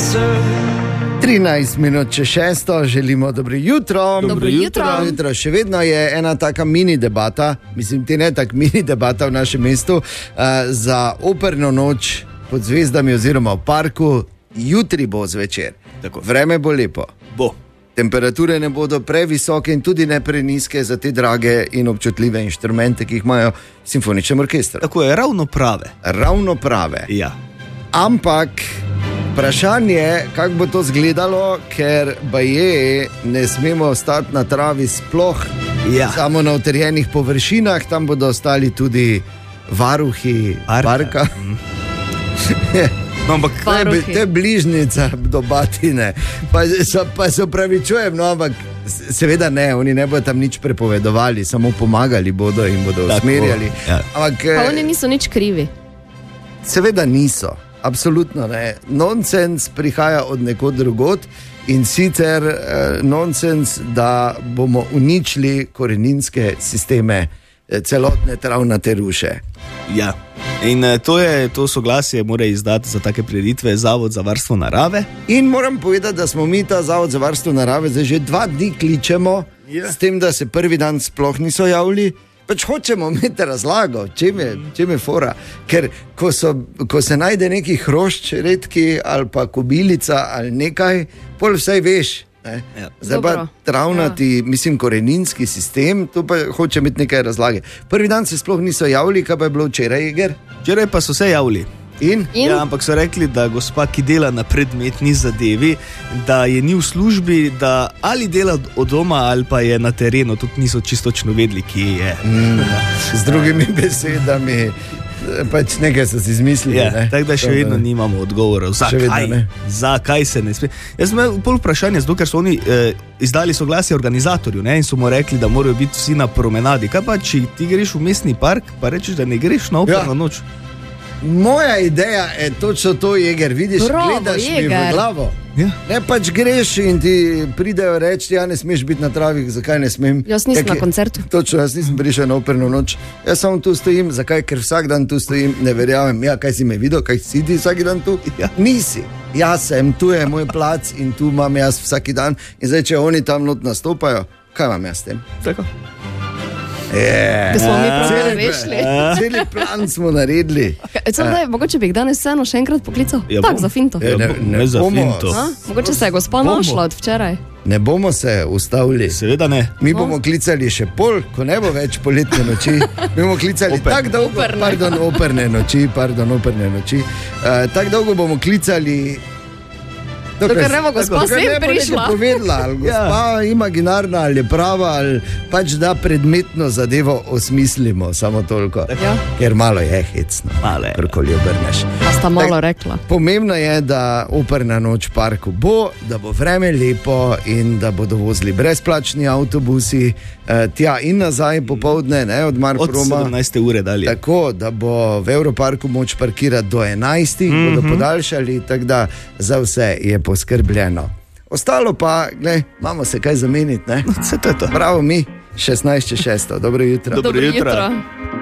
13 minut čez 6, želimo dobro jutro. Dobro jutro. Še vedno je ena taka mini debata, mislim, ti ne tak mini debata v našem mestu, za operno noč pod zvezdami oziroma v parku. Jutri bo zvečer. Tako. Vreme bo lepo. Bo. Temperature ne bodo previsoke in tudi ne preniske za te drage in občutljive inštrumente, ki jih imajo simfoničnem orkestru. Tako je, ravno prave. Ravno prave. Ja. Ampak vprašanje, kako bo to izgledalo, ker baje ne smemo stati na travi sploh, samo na utrjenih površinah, tam bodo ostali tudi varuhi parka. No, ampak te bližnjica do Batine, pa se opravičujem, no, ampak seveda ne, oni ne bodo tam nič prepovedovali, samo pomagali bodo in bodo usmerjali. Pa oni niso nič krivi. Seveda niso. Absolutno ne. Nonsens prihaja od nekod drugod in sicer nonsens, da bomo uničili koreninske sisteme celotne travnate ruše. Ja. In to soglasje mora izdati za take prireditve Zavod za varstvo narave. In moram povedati, da smo mi ta Zavod za varstvo narave zdaj že 2 dni kličemo, s tem, da se prvi dan sploh niso javili. Pač hočemo imeti razlago, čem je fora. Ker ko se najde neki hrošč redki ali pa kobilica ali nekaj, pol vsaj veš. Ja. Zdaj pa travnati, mislim, koreninski sistem, tu pa hoče imeti nekaj razlage. Prvi dan se sploh niso javili, kaj pa je bilo včeraj, Iger? Včeraj pa so se javili. In? Ja, ampak so rekli, da gospa, ki dela na predmetni zadevi, da je ni v službi, da ali dela od doma ali pa je na terenu, tudi niso čistočno vedeli, kje je. Z drugimi besedami, pač nekaj so si izmislili. Ja, tako da še vedno nimamo odgovorov, zakaj se ne sme. Jaz sem imel pol vprašanja, zato ker so oni izdali soglasje organizatorju, ne, in so mu rekli, da morajo biti vsi na promenadi. Kaj pa, če ti greš v mestni park, pa rečeš, da ne greš na operno noč? Moja ideja je točno to, Jeger, vidiš, gledaš mi v glavo. Ja. Ne, pač greš in ti pridejo reči, ja, ne smeš biti na travi, zakaj ne smem? Jaz nisem na koncertu. Točno, jaz nisem prišel na operno noč. Jaz samo tu stojim, zakaj? Ker vsak dan tu stojim, ne verjamem. Ja, kaj si me videl, kaj si ti vsak dan tu? Ja. Nisi. Jaz sem, tu je moj plac in tu imam jaz vsak dan. In zdaj, če oni tam not nastopajo, kaj imam jaz s tem? Tako. Da smo mi prav vešli. Celi plan smo naredili. Mogoče bi jih danes vseeno še enkrat poklical. Tak, za finto. Ne za finto. Mogoče se je gospa našla od včeraj. Ne bomo se ustavili. Seveda ne. Mi bomo klicali še pol, ko ne bo več poletne noči. Mi bomo klicali tako dolgo, operne noči. Tako dolgo bomo klicali. Dokler ne bo gospa sem prišla. Ali gospa imaginarna, ali je prava, ali pač da predmetno zadevo osmislimo, samo toliko. Ja. Ker malo je hecno, karkoli obrneš. Pa sta malo rekla. Pomembno je, da operna noč v parku bo, da bo vreme lepo in da bodo vozili brezplačni avtobusi tja in nazaj popoldne, ne, od Marproma. Od 17. ure dalje. Tako, da bo v Evroparku moč parkirati do 11. Bodo podaljšali, tako da za vse je poskrbljeno. Ostalo pa, glej, imamo se kaj zameniti, ne? Vse to je to. Bravo mi, 16.6. Dobro jutro. Dobro jutro.